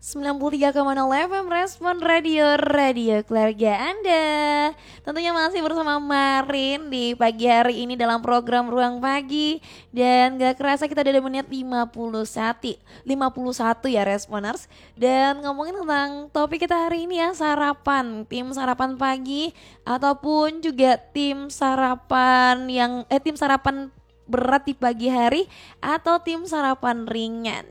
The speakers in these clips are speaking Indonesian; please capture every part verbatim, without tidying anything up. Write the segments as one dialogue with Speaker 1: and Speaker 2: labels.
Speaker 1: sembilan puluh tiga koma nol F M Respon Radio, radio keluarga Anda. Tentunya masih bersama Marin di pagi hari ini dalam program Ruang Pagi. Dan gak kerasa kita udah di menit lima puluh satu lima puluh satu ya Responers. Dan ngomongin tentang topik kita hari ini ya, sarapan. Tim sarapan pagi ataupun juga tim sarapan yang eh tim sarapan berat di pagi hari atau tim sarapan ringan.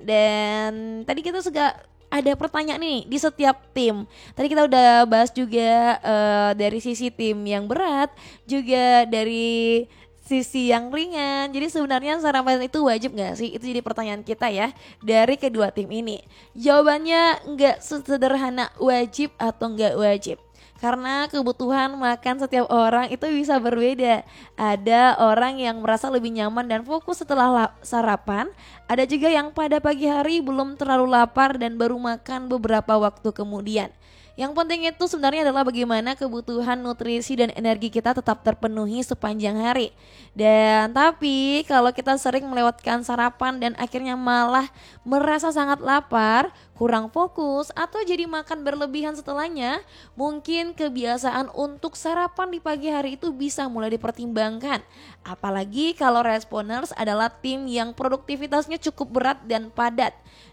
Speaker 1: Dan tadi kita juga ada pertanyaan nih di setiap tim. Tadi kita udah bahas juga uh, dari sisi tim yang berat, juga dari sisi yang ringan. Jadi sebenarnya sarapan itu wajib gak sih? Itu jadi pertanyaan kita ya dari kedua tim ini. Jawabannya nggak sesederhana wajib atau nggak wajib. Karena kebutuhan makan setiap orang itu bisa berbeda. Ada orang yang merasa lebih nyaman dan fokus setelah la- sarapan. Ada juga yang pada pagi hari belum terlalu lapar dan baru makan beberapa waktu kemudian. Yang penting itu sebenarnya adalah bagaimana kebutuhan nutrisi dan energi kita tetap terpenuhi sepanjang hari. Dan tapi kalau kita sering melewatkan sarapan dan akhirnya malah merasa sangat lapar, kurang fokus atau jadi makan berlebihan setelahnya, mungkin kebiasaan untuk sarapan di pagi hari itu bisa mulai dipertimbangkan. Apalagi kalau Responers adalah tim yang produktivitasnya cukup berat dan padat.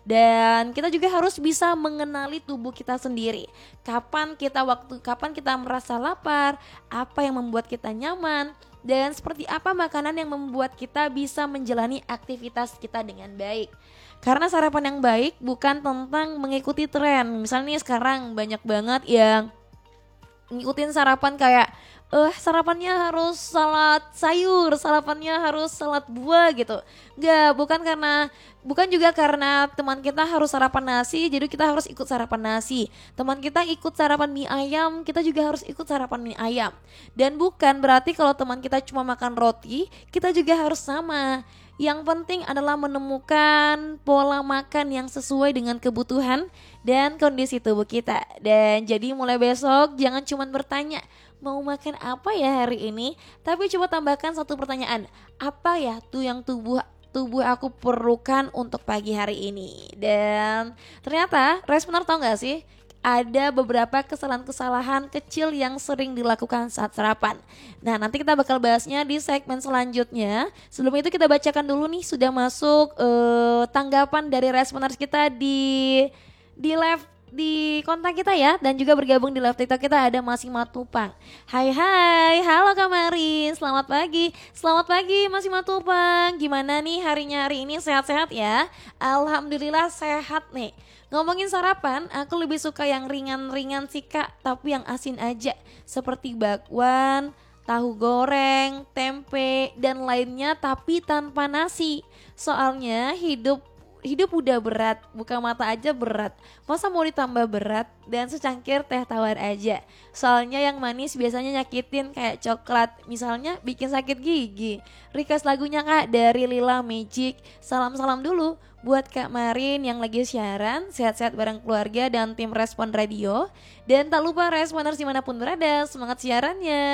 Speaker 1: Dan kita juga harus bisa mengenali tubuh kita sendiri. Kapan kita waktu kapan kita merasa lapar, apa yang membuat kita nyaman, dan seperti apa makanan yang membuat kita bisa menjalani aktivitas kita dengan baik. Karena sarapan yang baik bukan tentang mengikuti tren. Misalnya nih sekarang banyak banget yang ngikutin sarapan kayak eh sarapannya harus salad sayur, sarapannya harus salad buah gitu. Enggak, bukan karena bukan juga karena teman kita harus sarapan nasi, jadi kita harus ikut sarapan nasi. Teman kita ikut sarapan mie ayam, kita juga harus ikut sarapan mie ayam. Dan bukan berarti kalau teman kita cuma makan roti, kita juga harus sama. Yang penting adalah menemukan pola makan yang sesuai dengan kebutuhan dan kondisi tubuh kita. Dan jadi mulai besok jangan cuma bertanya mau makan apa ya hari ini, tapi coba tambahkan satu pertanyaan, apa ya tuh yang tubuh tubuh aku perlukan untuk pagi hari ini. Dan ternyata Responer tahu gak sih, ada beberapa kesalahan-kesalahan kecil yang sering dilakukan saat sarapan. Nah, nanti kita bakal bahasnya di segmen selanjutnya. Sebelum itu kita bacakan dulu nih, sudah masuk uh, tanggapan dari Responers kita di di live di kontak kita ya, dan juga bergabung di live TikTok kita ada Mas Matupang. Hai hai, halo Kak Marin, selamat pagi. Selamat pagi Mas Matupang. Gimana nih harinya hari ini, sehat-sehat ya? Alhamdulillah sehat nih. Ngomongin sarapan, aku lebih suka yang ringan-ringan sih Kak, tapi yang asin aja. Seperti bakwan, tahu goreng, tempe, dan lainnya tapi tanpa nasi. Soalnya hidup Hidup udah berat, buka mata aja berat. Masa mau ditambah berat? Dan secangkir teh tawar aja. Soalnya yang manis biasanya nyakitin kayak coklat. Misalnya bikin sakit gigi. Request lagunya Kak dari Lila Magic. Salam-salam dulu buat Kak Marin yang lagi siaran. Sehat-sehat bareng keluarga dan tim Respon Radio. Dan tak lupa Responers dimanapun berada, semangat siarannya.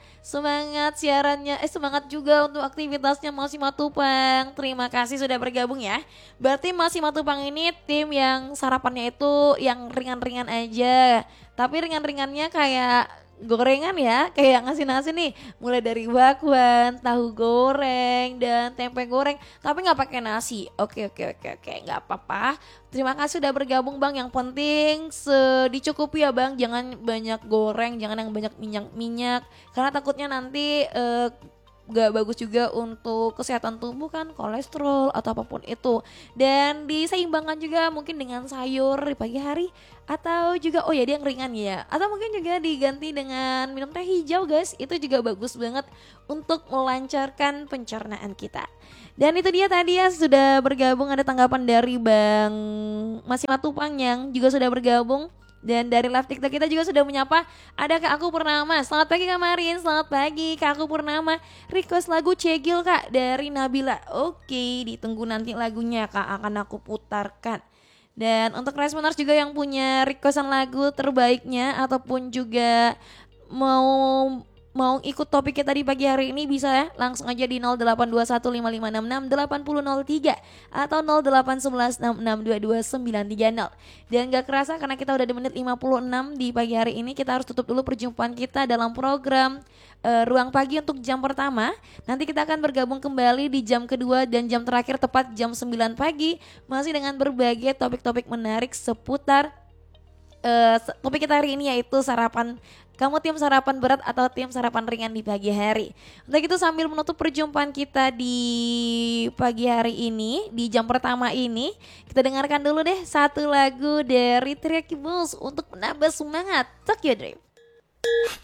Speaker 1: Semangat siarannya, eh semangat juga untuk aktivitasnya Mas Matupang. Terima kasih sudah bergabung ya. Berarti Mas Matupang ini tim yang sarapannya itu yang ringan-ringan aja. Tapi ringan-ringannya kayak gorengan ya, kayak ngasih nasi nih, mulai dari bakwan, tahu goreng, dan tempe goreng, tapi nggak pakai nasi. Oke oke oke oke, nggak apa-apa. Terima kasih udah bergabung Bang. Yang penting dicukupi ya Bang, jangan banyak goreng, jangan yang banyak minyak-minyak, karena takutnya nanti uh, gak bagus juga untuk kesehatan tubuh kan, kolesterol atau apapun itu. Dan diseimbangkan juga mungkin dengan sayur di pagi hari, atau juga oh ya dia yang ringan ya, atau mungkin juga diganti dengan minum teh hijau guys, itu juga bagus banget untuk melancarkan pencernaan kita. Dan itu dia tadi ya, sudah bergabung ada tanggapan dari Bang Mas Matupang yang juga sudah bergabung. Dan dari live TikTok kita juga sudah menyapa ada Kak Aku Purnama. Selamat pagi Kak Marin, selamat pagi Kak Aku Purnama. Request lagu Cegil Kak dari Nabila. Oke, ditunggu nanti lagunya Kak, akan aku putarkan. Dan untuk Responers juga yang punya requestan lagu terbaiknya ataupun juga mau mau ikut topik kita di pagi hari ini bisa ya, langsung aja di nol delapan dua satu lima lima enam enam delapan nol nol tiga atau nol delapan satu satu enam enam dua dua sembilan tiga nol. Dan gak kerasa karena kita udah di menit lima puluh enam di pagi hari ini, kita harus tutup dulu perjumpaan kita dalam program uh, Ruang Pagi untuk jam pertama. Nanti kita akan bergabung kembali di jam kedua dan jam terakhir tepat jam sembilan pagi, masih dengan berbagai topik-topik menarik seputar uh, topik kita hari ini, yaitu sarapan. Kamu tim sarapan berat atau tim sarapan ringan di pagi hari? Untuk itu sambil menutup perjumpaan kita di pagi hari ini, di jam pertama ini, kita dengarkan dulu deh satu lagu dari Tricky Bulls untuk menambah semangat. Tokyo Drift.